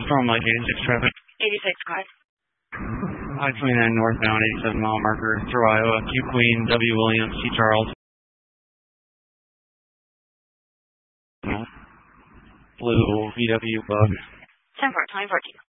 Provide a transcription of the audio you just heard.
Storm Lake 86 traffic. 86 car. I-29 northbound, 87 mile marker through Iowa. Q Queen, W Williams, C Charles. Blue VW bug. 10-4, 2014.